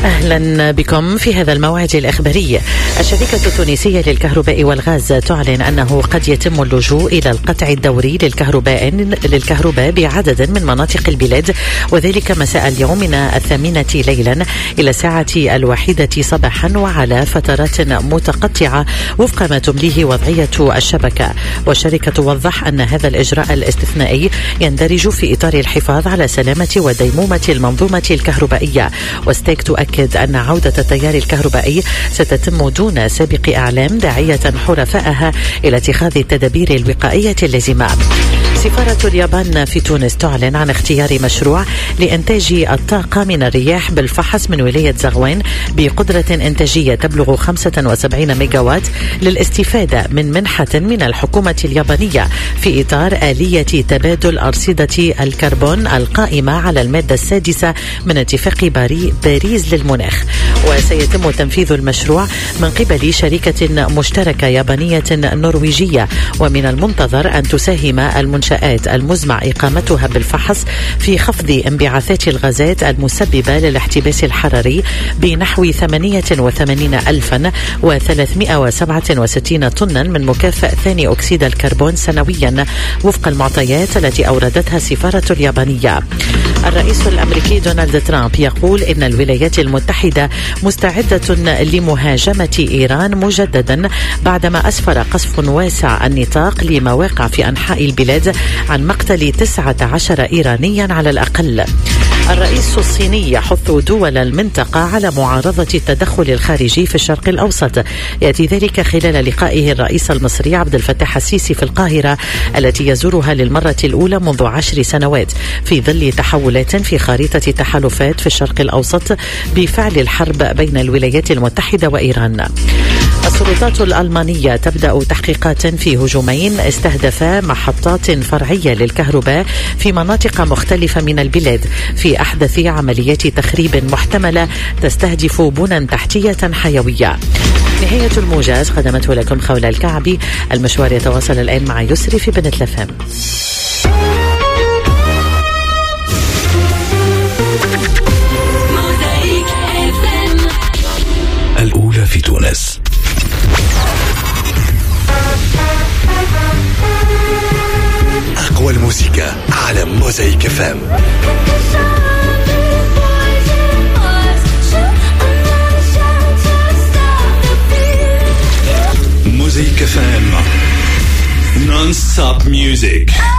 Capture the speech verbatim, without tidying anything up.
أهلا بكم في هذا الموعد الإخباري. الشركة التونسية للكهرباء والغاز تعلن أنه قد يتم اللجوء إلى القطع الدوري للكهرباء للكهرباء بعدد من مناطق البلاد، وذلك مساء اليوم من الثامنة ليلا إلى الساعة الواحدة صباحا وعلى فترات متقطعة وفق ما تمليه وضعية الشبكة. والشركة توضح أن هذا الإجراء الاستثنائي يندرج في إطار الحفاظ على سلامة وديمومة المنظومة الكهربائية. وستيك تؤكد أن عودة التيار الكهربائي ستتم دون سابق إعلام، داعية حرفائها إلى اتخاذ التدابير الوقائية اللازمة. سفارة اليابان في تونس تعلن عن اختيار مشروع لإنتاج الطاقة من الرياح بالفحص من ولاية زغوين بقدرة إنتاجية تبلغ خمسة وسبعين ميجاوات للاستفادة من منحة من الحكومة اليابانية في إطار آلية تبادل أرصدة الكربون القائمة على المادة السادسة من اتفاق باري باريس للمناخ. وسيتم تنفيذ المشروع من قبل شركة مشتركة يابانية نرويجية، ومن المنتظر أن تساهم المنشآت المزمع إقامتها بالفحص في خفض انبعاثات الغازات المسببة للاحتباس الحراري بنحو ثمانية وثمانين ألفا وثلاثمائة وسبعة وستين طنا من مكافأة ثاني أكسيد الكربون سنويا وفق المعطيات التي أوردتها السفارة اليابانية. الرئيس الأمريكي دونالد ترامب يقول إن الولايات المتحدة مستعدة لمهاجمة إيران مجددا بعدما أسفر قصف واسع النطاق لمواقع في أنحاء البلاد عن مقتل تسعة عشر إيرانيا على الأقل. الرئيس الصيني يحث دول المنطقة على معارضة التدخل الخارجي في الشرق الأوسط. يأتي ذلك خلال لقائه الرئيس المصري عبد الفتاح السيسي في القاهرة التي يزورها للمرة الأولى منذ عشر سنوات في ظل تحولات في خارطة التحالفات في الشرق الأوسط بفعل الحرب بين الولايات المتحدة وإيران. السلطات الألمانية تبدأ تحقيقات في هجومين استهدفا محطات فرعية للكهرباء في مناطق مختلفة من البلاد في أحدث عمليات تخريب محتملة تستهدف بنى تحتية حيوية. نهاية الموجز قدمته لكم خولة الكعبي. المشوار يتواصل الآن مع يسري في بنت لفام. الأولى في تونس. أقوى الموسيقى على موزايك فام. موزايك فام Non-stop music.